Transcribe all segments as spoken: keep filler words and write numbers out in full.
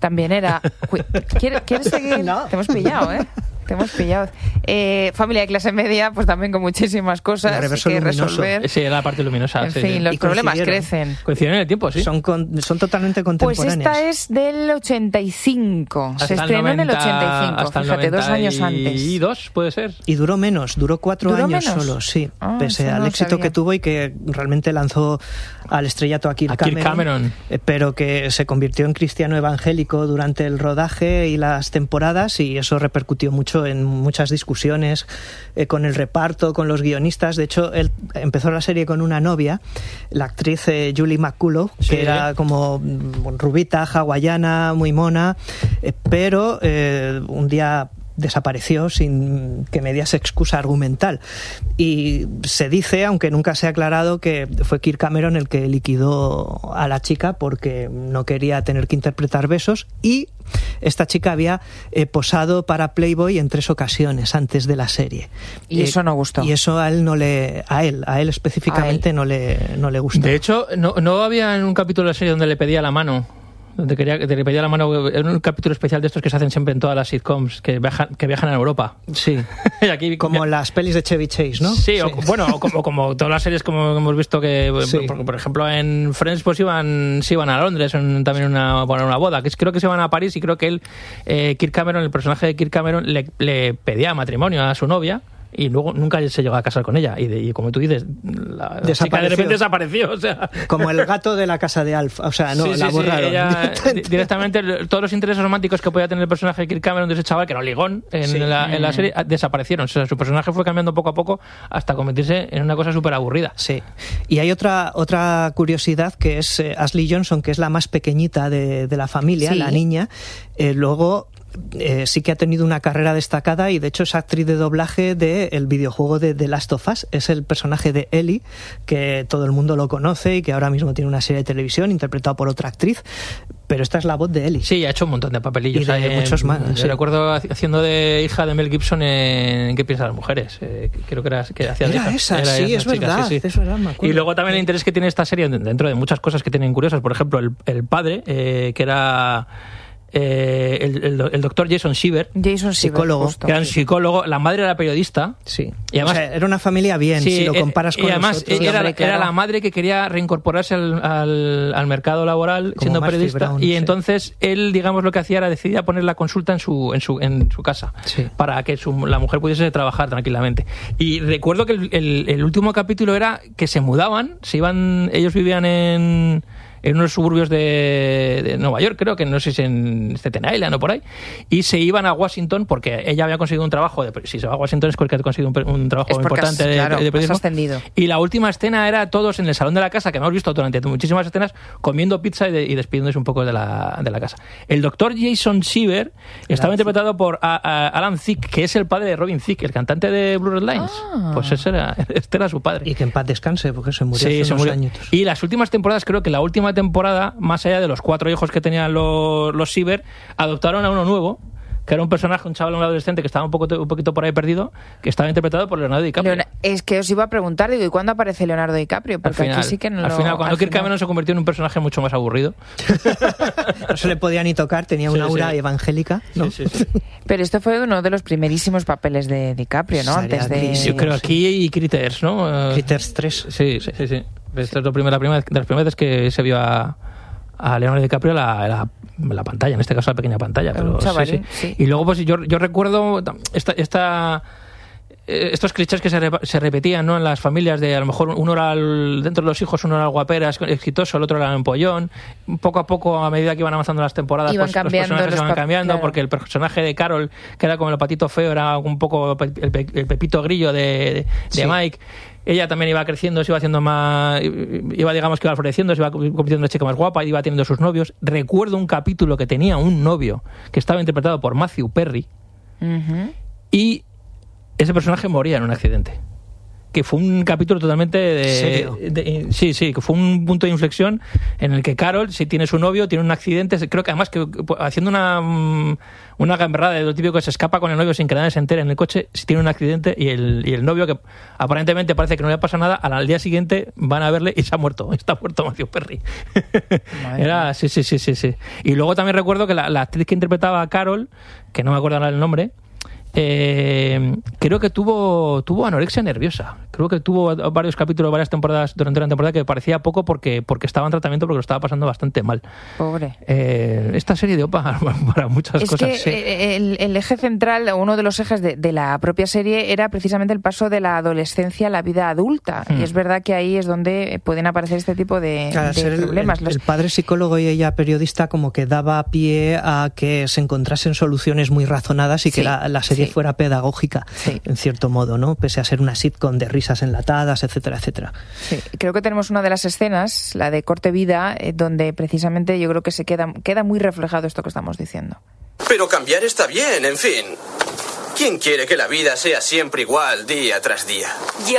también era... ¿Quieres, ¿quieres seguir? No. Te hemos pillado, ¿eh? Te hemos pillado. Eh, familia de clase media, pues también con muchísimas cosas que luminoso. resolver. Sí, era la parte luminosa. En sí, fin, sí. los problemas crecen. Coincidieron en el tiempo, sí. Son, con, son totalmente Pues contemporáneas. esta es del ochenta y cinco. Hasta Se el estrenó noventa, en el ochenta y cinco, hasta el fíjate, dos años antes. ¿Y dos puede ser? Y duró menos, duró cuatro ¿Duró años menos? solo, sí. Ah, pese eso no al lo éxito sabía. que tuvo y que realmente lanzó al estrellato a Kirk, A Kirk Cameron. eh, pero que se convirtió en cristiano evangélico durante el rodaje y las temporadas, y eso repercutió mucho en muchas discusiones eh, con el reparto, con los guionistas. De hecho, él empezó la serie con una novia, la actriz eh, Julie McCullough, Sí. que era como mm, rubita, hawaiana, muy mona, eh, pero eh, un día desapareció sin que me diese excusa argumental. Y se dice, aunque nunca se ha aclarado, que fue Kirk Cameron el que liquidó a la chica porque no quería tener que interpretar besos, y esta chica había eh, posado para Playboy en tres ocasiones antes de la serie. Y Eh, eso no gustó. Y eso a él no le, a él, a él específicamente A él. no le, no le gustó. De hecho, no, no había en un capítulo de la serie donde le pedía la mano. Donde quería que le pedía la mano en un capítulo especial de estos que se hacen siempre en todas las sitcoms que viajan, que viajan a Europa. Sí. Y aquí, Como las pelis de Chevy Chase, ¿no? Sí, o, bueno, o como, como todas las series como hemos visto que, Sí. por, por ejemplo, en Friends pues iban, sí iban a Londres en, también una, para una boda, que es- creo que se iban a París, y creo que él, eh, Kirk Cameron, el personaje de Kirk Cameron, le, le pedía matrimonio a su novia. Y luego nunca se llegó a casar con ella. Y, de, y como tú dices, la, la chica de repente desapareció. O sea, Como el gato de la casa de Alf. O sea, no, sí, la sí, sí, borraron. ella, di- directamente todos los intereses románticos que podía tener el personaje de Kirk Cameron, de ese chaval que era un ligón en, Sí. la, en la serie, desaparecieron. O sea, su personaje fue cambiando poco a poco hasta convertirse en una cosa súper aburrida. Sí. Y hay otra, otra curiosidad, que es eh, Ashley Johnson, que es la más pequeñita de, de la familia, Sí. la niña. Eh, luego eh, sí que ha tenido una carrera destacada, y de hecho es actriz de doblaje del videojuego de The Last of Us. Es el personaje de Ellie, que todo el mundo lo conoce y que ahora mismo tiene una serie de televisión interpretada por otra actriz. Pero esta es la voz de Ellie. Sí, ha hecho un montón de papelillos. Y de Eh, muchos más, Yo sí. recuerdo haciendo de hija de Mel Gibson en ¿Qué piensan las mujeres? Eh, creo que era que hacía de Era hija. esa, Era sí, es chica, verdad, sí, sí. es verdad, me acuerdo. Y luego también el interés que tiene esta serie, dentro de muchas cosas que tienen curiosas, por ejemplo, el, el padre, eh, que era eh, el, el, el doctor Jason Shiver, Jason Shiver, Psicólogo. justo. que era un psicólogo, la madre era periodista. Sí. Y además- O sea, era una familia bien, Sí, si lo eh, comparas con y además los otros. era, hombre, claro. era la madre que quería reincorporarse al, al, al mercado laboral Como siendo Murphy periodista, Brown, y sí. entonces él, digamos, lo que hacía era decidir poner la consulta en su en su en su casa, Sí. para que su, la mujer pudiese trabajar tranquilamente. Y recuerdo que el, el- el último capítulo era que se mudaban, se iban, ellos vivían en en unos suburbios de, de Nueva York, creo que no sé si en Staten Island o por ahí, y se iban a Washington porque ella había conseguido un trabajo, de, si se va a Washington es porque ha conseguido un, un trabajo Es porque importante has- de, claro, de has periodismo. ascendido. Y la última escena era todos en el salón de la casa, que hemos visto durante muchísimas escenas, comiendo pizza y, de- y despidiéndose un poco de la, de la casa. El doctor Jason Shiver estaba interpretado por a- a- Alan Thicke, que es el padre de Robin Thicke, el cantante de Blue Red Lines. Ah. Pues ese era, este era su padre. Y que en paz descanse, porque se murió Sí, hace se unos murió. añitos. Y las últimas temporadas, creo que la última temporada, más allá de los cuatro hijos que tenían los, los Shiver, adoptaron a uno nuevo, que era un personaje, un chaval, un adolescente que estaba un, poco, un poquito por ahí perdido, que estaba interpretado por Leonardo DiCaprio. Leona- es que os iba a preguntar, digo, ¿y cuándo aparece Leonardo DiCaprio? Al Porque final, aquí sí que no al lo- final, cuando al Kirk final. Cameron se convirtió en un personaje mucho más aburrido. No se le podía ni tocar, tenía una Sí, aura sí. evangélica, ¿no? Sí, sí, sí. Pero esto fue uno de los primerísimos papeles de DiCaprio, ¿no? Estaría Antes de... gris, Yo creo sí. aquí y Critters, ¿no? Eh, Critters tres. Sí, sí, sí. sí. Esta es la primera, la primera, de las primeras veces que se vio a, a Leonardo DiCaprio la, la, la pantalla, en este caso la pequeña pantalla. Era Pero, un chavalín, sí, sí. sí. Y luego, pues yo, yo recuerdo esta, esta, eh, estos clichés que se, re- se repetían, ¿no? En las familias, de a lo mejor uno era el- dentro de los hijos, uno era el guapera, es- exitoso, el otro era el empollón. Poco a poco, a medida que iban avanzando las temporadas, Iban pues, cambiando los personajes los iban pap- cambiando, claro. porque el personaje de Carol, que era como el patito feo, era un poco pe- el, pe- el pepito grillo de, de, de Sí. Mike. Ella también iba creciendo, se iba haciendo más, iba, digamos, que iba floreciendo, se iba convirtiendo en una chica más guapa, iba teniendo sus novios. Recuerdo un capítulo que tenía un novio que estaba interpretado por Matthew Perry, Ujú. y ese personaje moría en un accidente. que fue un capítulo totalmente de, ¿Serio? de, de, sí, sí, que fue un punto de inflexión en el que Carol, si tiene su novio, tiene un accidente, creo que además que haciendo una una gamberrada de lo típico que se escapa con el novio sin que nadie se entere en el coche, si tiene un accidente y el, y el novio, que aparentemente parece que no le pasa nada, al, al día siguiente van a verle y se ha muerto, está muerto Matthew Perry. Era, sí, sí, sí, sí, sí. Y luego también recuerdo que la, la actriz que interpretaba a Carol, que no me acuerdo ahora el nombre, Eh, creo que tuvo tuvo anorexia nerviosa. Creo que tuvo varios capítulos, varias temporadas durante una temporada que parecía poco porque porque estaba en tratamiento, porque lo estaba pasando bastante mal. Pobre. Eh, esta serie dio para, para muchas es cosas. Que sí. el, el eje central, uno de los ejes de, de la propia serie era precisamente el paso de la adolescencia a la vida adulta. Mm. Y es verdad que ahí es donde pueden aparecer este tipo de, claro, de problemas. El, el, el padre psicólogo y ella periodista como que daba pie a que se encontrasen soluciones muy razonadas y que sí, la, la serie sí. fuera pedagógica, sí. en cierto modo, ¿no? Pese a ser una sitcom de risas enlatadas, etcétera, etcétera. Sí, creo que tenemos una de las escenas, la de Corte Vida, eh, donde precisamente yo creo que se queda, queda muy reflejado esto que estamos diciendo. Pero cambiar está bien, en fin. ¿Quién quiere que la vida sea siempre igual día tras día? Yo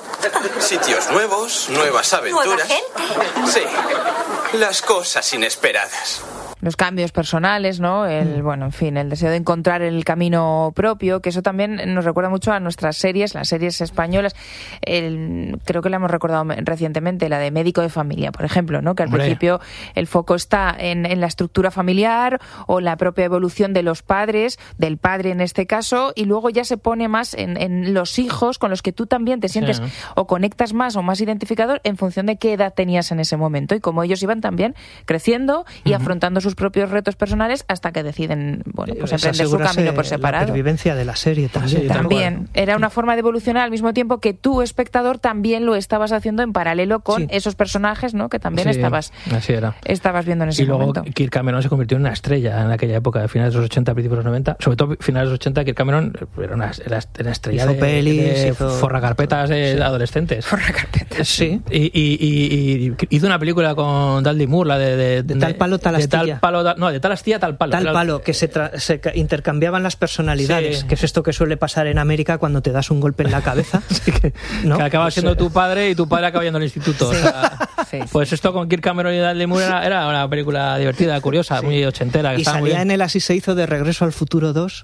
no. Sitios nuevos, nuevas aventuras. Nueva gente. Sí, las cosas inesperadas. Los cambios personales, ¿no? El, bueno, en fin, el deseo de encontrar el camino propio, que eso también nos recuerda mucho a nuestras series, las series españolas. El, creo que la hemos recordado recientemente, la de Médico de Familia, por ejemplo, ¿no? Que al Hombre. principio el foco está en, en la estructura familiar o la propia evolución de los padres, del padre en este caso, y luego ya se pone más en, en los hijos con los que tú también te sientes sí. o conectas más o más identificador en función de qué edad tenías en ese momento y cómo ellos iban también creciendo y uh-huh. afrontando sus sus propios retos personales hasta que deciden, bueno, pues emprender su camino por separado. La pervivencia de la serie también. Sí, también. Era una forma de evolucionar al mismo tiempo que tú, espectador, también lo estabas haciendo en paralelo con sí. esos personajes, ¿no? Que también sí, estabas, así era. estabas viendo en ese y luego momento. Kirk Cameron se convirtió en una estrella en aquella época, de finales de los ochenta, principios de los noventa. Sobre todo finales de los ochenta, Kirk Cameron era una, era una estrella hizo de, pelis, de hizo... forracarpetas de sí. adolescentes. Forracarpetas. Sí. Y, y, y, y hizo una película con Dudley Moore, la de... De, de, de tal palo, tal astilla. De tal palo, no, de tal astilla, tal palo. Tal palo, que se, tra- se intercambiaban las personalidades, sí. que es esto que suele pasar en América cuando te das un golpe en la cabeza. sí, que, ¿no? que acaba siendo tu padre y tu padre acaba yendo al instituto. Sí. O sea, sí. Pues esto con Kirk Cameron y Dudley Moore era, era una película divertida, curiosa, sí. muy ochentera. Que y salía muy bien. en el Así se hizo de Regreso al Futuro dos,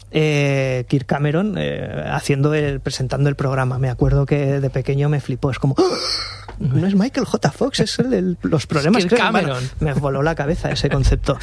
eh, Kirk Cameron eh, haciendo el, presentando el programa. Me acuerdo que de pequeño me flipó, es como... ¡oh! No es Michael J. Fox, es el de los problemas es que Cameron. Me voló la cabeza ese concepto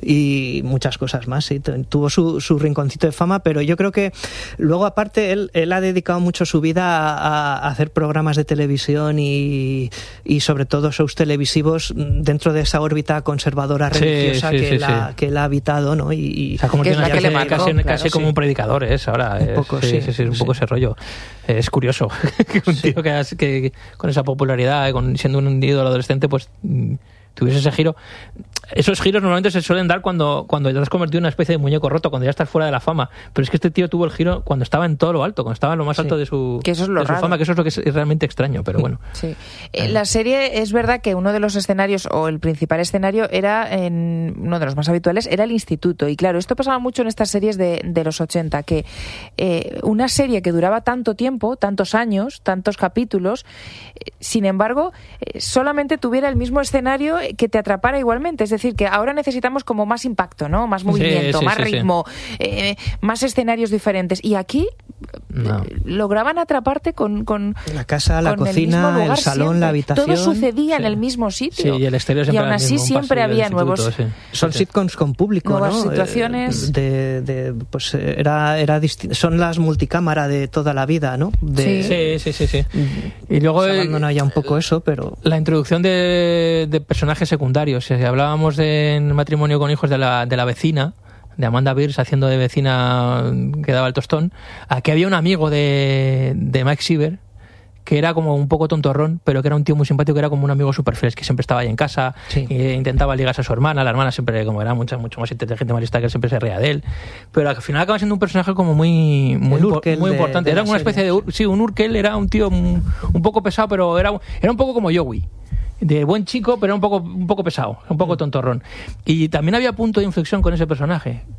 y muchas cosas más. Sí, tuvo su, su rinconcito de fama, pero yo creo que luego aparte él, él ha dedicado mucho su vida a, a hacer programas de televisión y, y sobre todo shows televisivos dentro de esa órbita conservadora religiosa sí, sí, que, sí, él ha, sí. que él ha habitado, ¿no? Y, y o sea, como que, que, que marcó, casi, claro, casi sí. como un predicador es ahora. Un es, poco, sí, sí, sí, sí, un sí. poco ese rollo. Es curioso que un tío que, que, que con esa popularidad, con, siendo un ídolo adolescente, pues tuviese ese giro. Esos giros normalmente se suelen dar cuando, cuando te has convertido en una especie de muñeco roto, cuando ya estás fuera de la fama. Pero es que este tío tuvo el giro cuando estaba en todo lo alto, cuando estaba en lo más alto sí. de, su, que eso es lo de su fama, que eso es lo que es realmente extraño, pero bueno. Sí. Eh, la serie, es verdad que uno de los escenarios, o el principal escenario, era en uno de los más habituales, era el instituto. Y claro, esto pasaba mucho en estas series de, de los ochenta, que eh, una serie que duraba tanto tiempo, tantos años, tantos capítulos, eh, sin embargo, eh, solamente tuviera el mismo escenario que te atrapara igualmente. Es decir, que ahora necesitamos como más impacto, ¿no? Más movimiento, sí, sí, más sí, ritmo, sí. Eh, más escenarios diferentes. Y aquí no. eh, lograban atraparte con, con la casa, la cocina, el, el salón, siempre. la habitación. Todo sucedía sí. en el mismo sitio. Sí, y el exterior siempre y aún así mismo, siempre había nuevos... Sí. Son sí. sitcoms con público, nuevas ¿no? situaciones. De, de, pues era, era disti- son las multicámara de toda la vida, ¿no? De, sí, sí, sí, sí. Y luego se abandona ya un poco eso, pero... La introducción de, de personajes secundarios. Si hablábamos de Matrimonio con hijos de la, de la vecina, de Amanda Beers haciendo de vecina que daba el tostón, aquí había un amigo de, de Mike Siever que era como un poco tontorrón, pero que era un tío muy simpático, que era como un amigo super fresh, que siempre estaba ahí en casa, sí. e intentaba ligarse a su hermana, la hermana siempre, como era mucho, mucho más inteligente, más lista, que él siempre se reía de él, pero al final acaba siendo un personaje como muy muy, impo- muy importante, de, de era una especie de, sí, un Urkel, era un tío un, un poco pesado, pero era, era un poco como Joey, de buen chico, pero un poco un poco pesado, un poco tontorrón. Y también había punto de inflexión con ese personaje.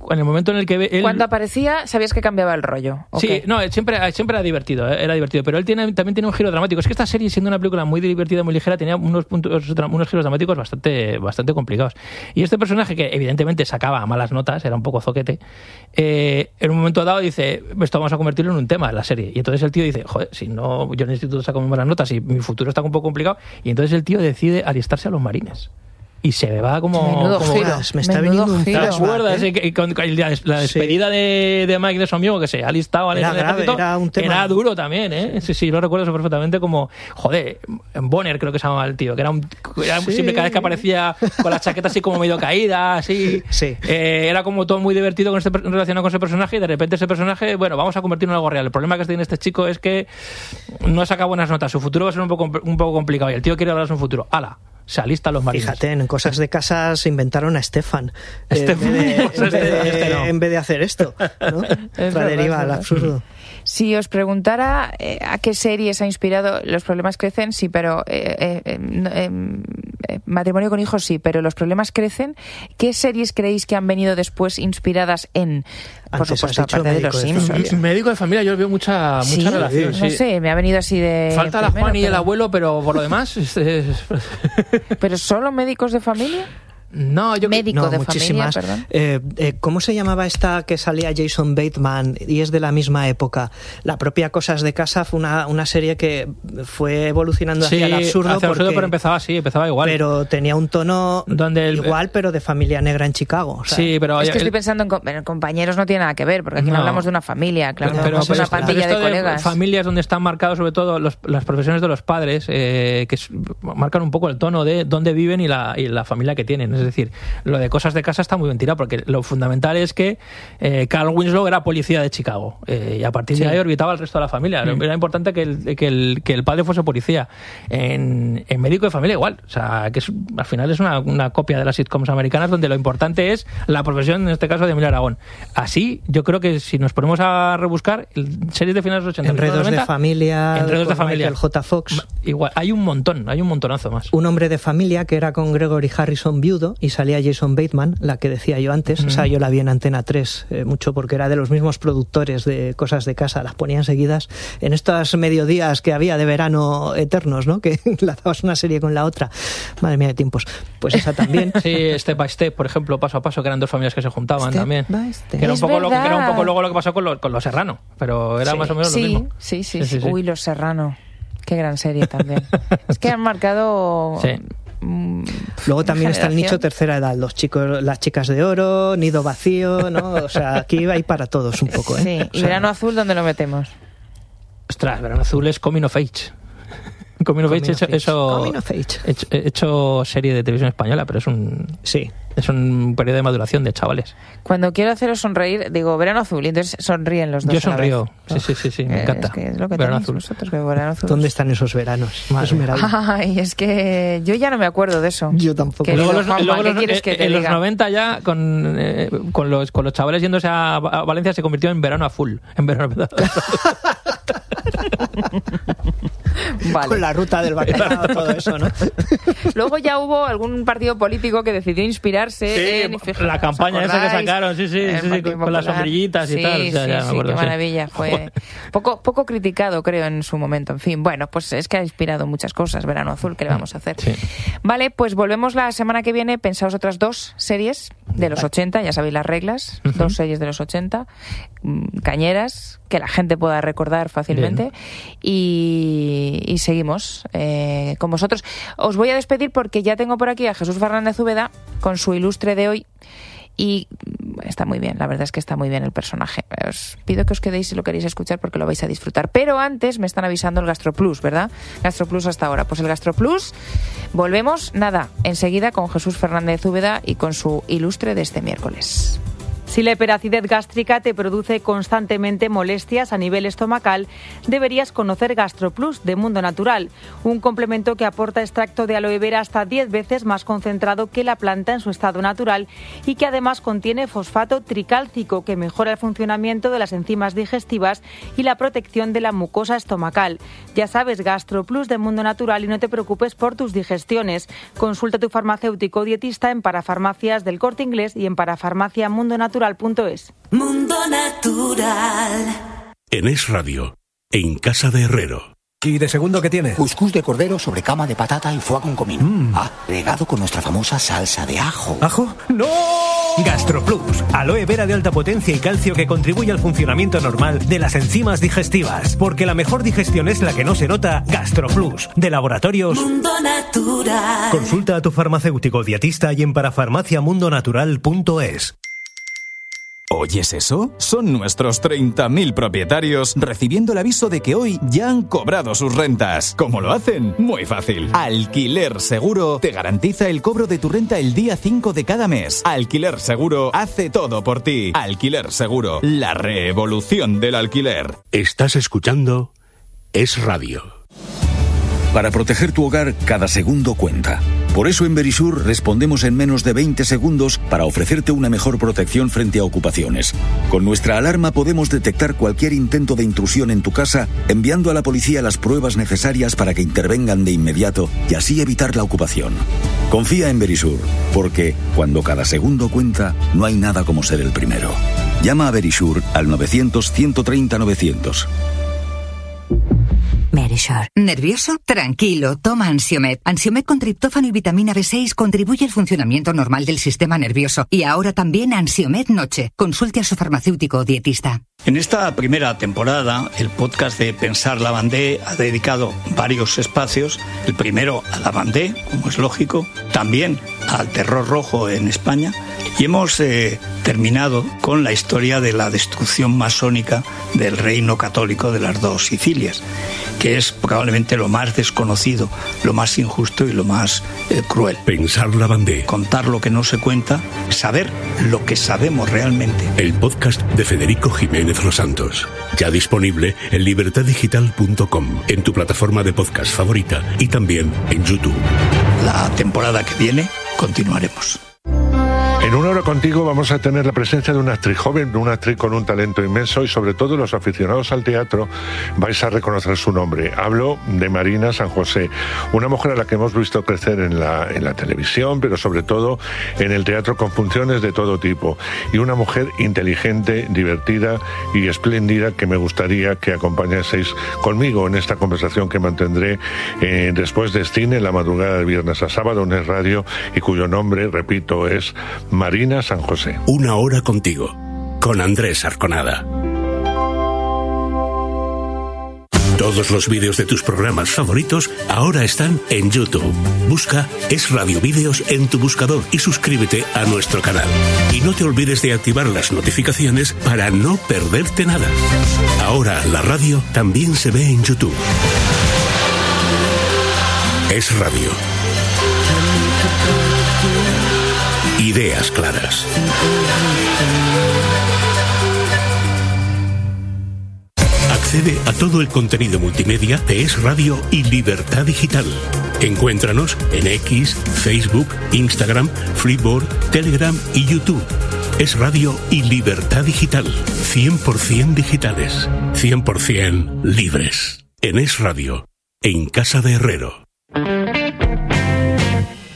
en el momento en el que ve él... Cuando aparecía, sabías que cambiaba el rollo. Sí, okay. no, siempre, siempre era divertido, era divertido, pero él tiene, también tiene un giro dramático. Es que esta serie, siendo una película muy divertida, muy ligera, tenía unos puntos, unos giros dramáticos bastante, bastante complicados. Y este personaje, que evidentemente sacaba a malas notas, era un poco zoquete, eh, en un momento dado dice, esto vamos a convertirlo en un tema en la serie. Y entonces el tío dice, joder, si no, yo en el instituto saco muy malas notas y mi futuro está un poco complicado. Y entonces el tío decide alistarse a los marines. Y se va como... Menudo como giro. Me está Menudo viniendo un giro. ¿Te acuerdas? ¿eh? Eh, con, con la, la despedida Sí. de, de Mike de su amigo que se ha listado al Era ejército, grave, era un tema. Era duro también, ¿eh? Sí, sí, lo recuerdo eso perfectamente como... Joder, Bonner creo que se llamaba el tío, que era, un, era Sí. siempre cada vez que aparecía con la chaqueta así como medio caída, así... Sí. Eh, era como todo muy divertido con este, relacionado con ese personaje y de repente ese personaje, bueno, vamos a convertirlo en algo real. El problema que tiene este chico es que no saca buenas notas, su futuro va a ser un poco, un poco complicado y el tío quiere hablar de su futuro. ¡Hala! Se alistan los marines. Fíjate, en Cosas de Casa se inventaron a Stefan. Stefan, Eh, en, vez de, pues en, vez este- de, este no. en vez de hacer esto, ¿no? Otra verdad, deriva es al verdad. absurdo. Si os preguntara eh, a qué series ha inspirado Los problemas crecen, sí, pero eh, eh, eh, no, eh, eh, Matrimonio con hijos sí, pero Los problemas crecen, ¿qué series creéis que han venido después inspiradas en, por Antes has supuesto, dicho aparte de Médico Los de Simpsons? familia. Médico de familia, yo veo mucha, Sí, mucha relación. no sí. sé, me ha venido así de Falta la primero, Juan y el pero- abuelo, pero por lo demás... es- es- ¿Pero solo médicos de familia? No, yo... Médico No, de muchísimas. familia, perdón. Eh, eh, ¿Cómo se llamaba esta que salía Jason Bateman y es de la misma época? La propia Cosas de Casa fue una, una serie que fue evolucionando Sí, hacia el absurdo, hacia el absurdo, porque- pero empezaba así, empezaba igual. pero tenía un tono Donde el- igual, pero de familia negra en Chicago. O sea, Sí, pero... Es que el- estoy pensando en, com- en compañeros, no tiene nada que ver, porque aquí no, No. hablamos de una familia, claro, pero, hablamos de pero una esto- pandilla pero de esto colegas. familias donde están marcados sobre todo los- las profesiones de los padres, eh, que es- marcan un poco el tono de dónde viven y la, y la familia que tienen. Es decir, lo de Cosas de Casa está muy bien tirado, porque lo fundamental es que eh, Carl Winslow era policía de Chicago, eh, y a partir de ahí orbitaba el resto de la familia. Mm. Era importante que el, que, el, que el padre fuese policía. En, en Médico de Familia igual. O sea, que es, al final es una, una copia de las sitcoms americanas donde lo importante es la profesión, en este caso, de Emilio Aragón. Así, yo creo que si nos ponemos a rebuscar, el- series de finales de los ochenta, Enredos de noventa, familia, Enredos de con familia. Michael J. Fox. Igual, hay un montón, hay un montonazo más. Un hombre de familia que era con Gregory Harrison viudo y salía Jason Bateman, la que decía yo antes. Mm. O sea, yo la vi en Antena tres eh, mucho porque era de los mismos productores de Cosas de Casa. Las ponían seguidas en estos mediodías que había de verano eternos, ¿no? Que enlazabas una serie con la otra. Madre mía de tiempos. Pues esa también. Sí, Step by Step, por ejemplo, Paso a Paso, que eran dos familias que se juntaban Step también. by Step. Que era, un Es poco lo, que era un verdad. poco luego lo que pasó con los con los Serrano, pero era Sí. más o menos Sí, lo mismo. sí, sí, Sí, sí. sí, sí. Uy, Los Serrano. Qué gran serie también. Es que han marcado... Sí. mm, Luego también está el nicho generación. tercera edad, los chicos, las chicas de oro, Nido Vacío, ¿no? O sea, aquí hay para todos un poco, ¿eh? Sí, O y sea, Verano Azul, ¿dónde lo metemos? Ostras, Verano Azul es Coming of Age. Coming of Coming Age, of hecho, Age. eso- Coming of Age. he hecho, he hecho serie de televisión española, pero es un Sí. es un periodo de maduración de chavales. Cuando quiero haceros sonreír, digo Verano Azul, y entonces sonríen los dos. Yo a la sonrío. vez. Sí, sí, sí, sí, me Eh, encanta. Es que es lo que Verano tenéis Azul. vosotros, que Verano Azul. ¿Dónde están esos veranos? Madre Esmeralda. Ay, es que yo ya no me acuerdo de eso. Yo tampoco. Que Luego digo, los, Juanma, luego ¿qué los- quieres que eh, te en los diga? noventa ya con, eh, con, los, con los chavales yéndose a, a Valencia se convirtió en Verano Azul. En verano, Vale. Con la ruta del bacalao, todo eso, ¿no? Luego ya hubo algún partido político que decidió inspirarse en... fíjate, la ¿os campaña esa que acordáis? sacaron, sí, sí, El sí, sí, Partido con, con las Popular. sombrillitas y Sí, tal. O sea, sí, ya me sí, acuerdo, qué sí. maravilla. Fue Joder. poco, poco criticado, creo, en su momento. En fin, bueno, pues es que ha inspirado muchas cosas. Verano Azul, ¿qué le vamos a hacer? Sí. Vale, pues volvemos la semana que viene. Pensaos otras dos series de los ochenta, ya sabéis las reglas. Ujú. Dos series de los ochenta, mm, cañeras, que la gente pueda recordar fácilmente. Y, y seguimos eh, con vosotros. Os voy a despedir porque ya tengo por aquí a Jesús Fernández Úbeda con su ilustre de hoy. Y está muy bien, la verdad es que está muy bien el personaje. Os pido que os quedéis si lo queréis escuchar porque lo vais a disfrutar. Pero antes me están avisando el GastroPlus, ¿verdad? GastroPlus hasta ahora. Pues el GastroPlus, volvemos, nada, enseguida con Jesús Fernández Úbeda y con su ilustre de este miércoles. Si la hiperacidez gástrica te produce constantemente molestias a nivel estomacal, deberías conocer GastroPlus de Mundo Natural, un complemento que aporta extracto de aloe vera hasta diez veces más concentrado que la planta en su estado natural y que además contiene fosfato tricálcico que mejora el funcionamiento de las enzimas digestivas y la protección de la mucosa estomacal. Ya sabes, GastroPlus de Mundo Natural y no te preocupes por tus digestiones. Consulta a tu farmacéutico o dietista en parafarmacias del Corte Inglés y en parafarmacia mundo natural natural punto es. Mundo Natural. En Es Radio, en Casa de Herrero. ¿Y de segundo qué tiene? Cuscús de cordero sobre cama de patata y foie con comino. Mm. Ah, regado con nuestra famosa salsa de ajo. ¿Ajo? ¡No! GastroPlus, aloe vera de alta potencia y calcio que contribuye al funcionamiento normal de las enzimas digestivas. Porque la mejor digestión es la que no se nota. GastroPlus, de Laboratorios Mundo Natural. Consulta a tu farmacéutico dietista y en parafarmacia mundo natural punto es. ¿Oyes eso? Son nuestros treinta mil propietarios recibiendo el aviso de que hoy ya han cobrado sus rentas. ¿Cómo lo hacen? Muy fácil. Alquiler Seguro te garantiza el cobro de tu renta el día cinco de cada mes. Alquiler Seguro hace todo por ti. Alquiler Seguro, la revolución del alquiler. Estás escuchando Es Radio. Para proteger tu hogar, cada segundo cuenta. Por eso en Verisur respondemos en menos de veinte segundos para ofrecerte una mejor protección frente a ocupaciones. Con nuestra alarma podemos detectar cualquier intento de intrusión en tu casa, enviando a la policía las pruebas necesarias para que intervengan de inmediato y así evitar la ocupación. Confía en Verisur, porque cuando cada segundo cuenta, no hay nada como ser el primero. Llama a Verisur al novecientos, ciento treinta, novecientos. Verisur. ¿Nervioso? Tranquilo, toma Ansiomed. Ansiomed con triptófano y vitamina B seis contribuye al funcionamiento normal del sistema nervioso. Y ahora también Ansiomed Noche. Consulte a su farmacéutico o dietista. En esta primera temporada, el podcast de Pensar Lavandé ha dedicado varios espacios. El primero a Lavandé, como es lógico, también al terror rojo en España. Y hemos eh, terminado con la historia de la destrucción masónica del reino católico de las dos Sicilias, que es probablemente lo más desconocido, lo más injusto y lo más eh, cruel. Pensar Lavandé. Contar lo que no se cuenta, saber lo que sabemos realmente. El podcast de Federico Jiménez Los Santos. Ya disponible en libertad digital punto com, en tu plataforma de podcast favorita y también en YouTube. La temporada que viene continuaremos. En Una Hora Contigo vamos a tener la presencia de una actriz joven, una actriz con un talento inmenso y sobre todo los aficionados al teatro vais a reconocer su nombre. Hablo de Marina San José, una mujer a la que hemos visto crecer en la, en la televisión, pero sobre todo en el teatro con funciones de todo tipo. Y una mujer inteligente, divertida y espléndida que me gustaría que acompañaseis conmigo en esta conversación que mantendré eh, después de cine, en la madrugada de viernes a sábado en Es Radio y cuyo nombre, repito, es Marina San José. Una hora contigo, con Andrés Arconada. Todos los vídeos de tus programas favoritos ahora están en YouTube. Busca Es Radio Vídeos en tu buscador y suscríbete a nuestro canal. Y no te olvides de activar las notificaciones para no perderte nada. Ahora la radio también se ve en YouTube. Es Radio. Ideas claras. Accede a todo el contenido multimedia de Es Radio y Libertad Digital. Encuéntranos en X, Facebook, Instagram, Freeboard, Telegram y YouTube. Es Radio y Libertad Digital. cien por ciento digitales. cien por ciento libres. En Es Radio. En Casa de Herrero.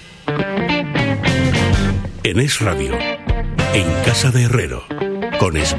En Es Radio. En Casa de Herrero. Con Espe-